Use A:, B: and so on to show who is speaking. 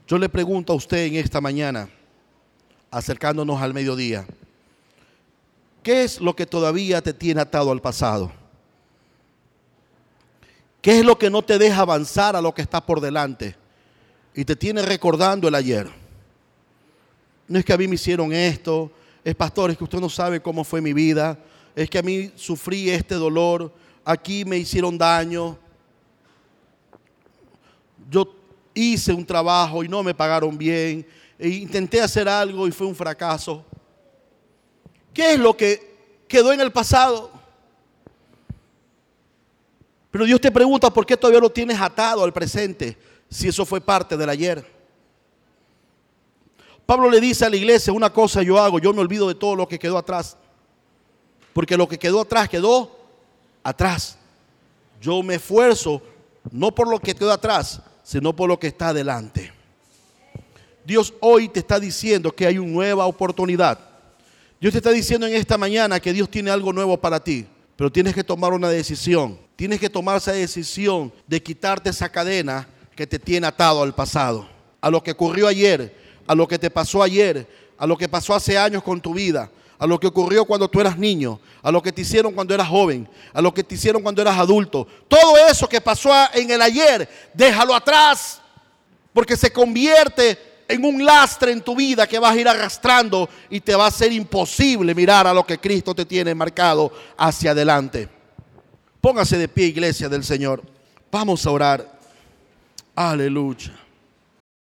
A: Yo le pregunto a usted en esta mañana, acercándonos al mediodía, ¿qué es lo que todavía te tiene atado al pasado? ¿Qué es lo que no te deja avanzar a lo que está por delante y te tiene recordando el ayer? No es que a mí me hicieron esto, es pastor, es que usted no sabe cómo fue mi vida, es que a mí sufrí este dolor, aquí me hicieron daño, yo hice un trabajo y no me pagaron bien, e intenté hacer algo y fue un fracaso. ¿Qué es lo que quedó en el pasado? Pero Dios te pregunta, ¿por qué todavía lo tienes atado al presente si eso fue parte del ayer? Pablo le dice a la iglesia, una cosa yo hago, yo me olvido de todo lo que quedó atrás. Porque lo que quedó atrás. Yo me esfuerzo no por lo que quedó atrás, sino por lo que está adelante. Dios hoy te está diciendo que hay una nueva oportunidad. Dios te está diciendo en esta mañana que Dios tiene algo nuevo para ti. Pero tienes que tomar una decisión. Tienes que tomar esa decisión de quitarte esa cadena que te tiene atado al pasado. A lo que ocurrió ayer, a lo que te pasó ayer, a lo que pasó hace años con tu vida, a lo que ocurrió cuando tú eras niño, a lo que te hicieron cuando eras joven, a lo que te hicieron cuando eras adulto. Todo eso que pasó en el ayer, déjalo atrás, porque se convierte en un lastre en tu vida que vas a ir arrastrando y te va a ser imposible mirar a lo que Cristo te tiene marcado hacia adelante. Póngase de pie, iglesia del Señor. Vamos a orar. Aleluya.